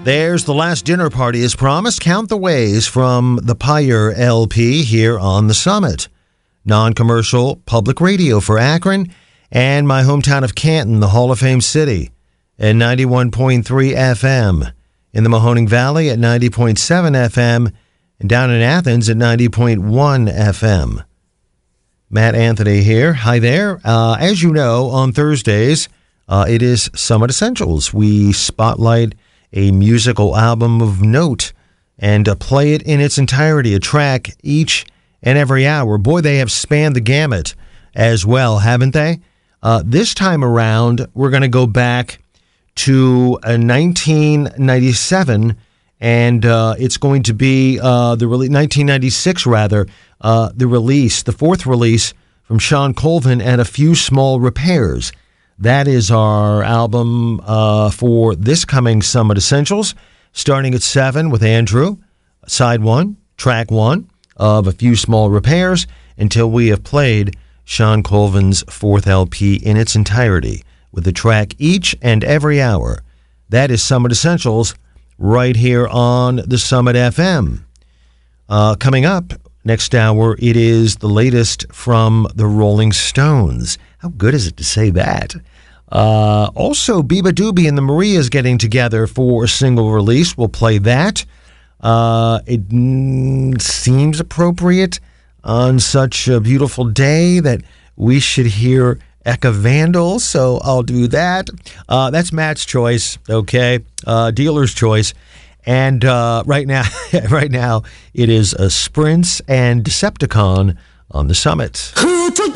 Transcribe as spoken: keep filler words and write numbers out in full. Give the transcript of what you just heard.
There's the last dinner party as promised. Count the ways from the Pyre L P here on the Summit. Non-commercial public radio for Akron and my hometown of Canton, the Hall of Fame city, at ninety-one point three F M. In the Mahoning Valley at ninety point seven F M. And down in Athens at ninety point one F M. Matt Anthony here. Hi there. Uh, as you know, on Thursdays, uh, it is Summit Essentials. We spotlight a musical album of note and uh, play it in its entirety, a track each and every hour. Boy, they have spanned the gamut as well, haven't they? Uh, this time around, we're going to go back to uh, nineteen ninety-seven, and uh, it's going to be uh, the re- nineteen ninety-six, rather, uh, the release, the fourth release from Shawn Colvin and A Few Small Repairs. That is our album uh, for this coming Summit Essentials, starting at seven with Andrew, side one, track one of A Few Small Repairs, until we have played Shawn Colvin's fourth L P in its entirety, with the track each and every hour. That is Summit Essentials right here on the Summit F M. Uh, coming up next hour, it is the latest from the Rolling Stones. How good is it to say that? Uh, also, Biba Doobie and the Marias getting together for a single release. We'll play that. Uh, it mm, seems appropriate on such a beautiful day that we should hear Eka Vandal, so I'll do that. Uh, that's Matt's choice, okay? Uh, dealer's choice. And uh, right now, right now, it is a Sprints and Decepticon on the Summit. Who took